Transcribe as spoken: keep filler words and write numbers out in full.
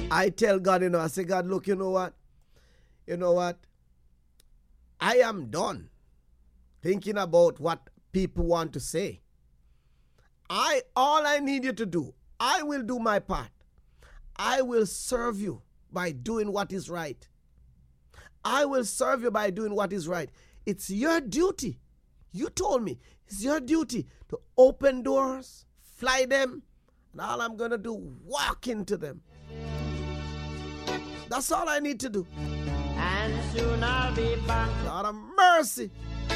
I tell God, you know, I say, God, look, you know what? You know what? I am done thinking about what people want to say. I all I need you to do, I will do my part. I will serve you by doing what is right. I will serve you by doing what is right. It's your duty. You told me it's your duty to open doors, fly them, and all I'm going to do, walk into them. That's all I need to do. And soon I'll be back. God of mercy.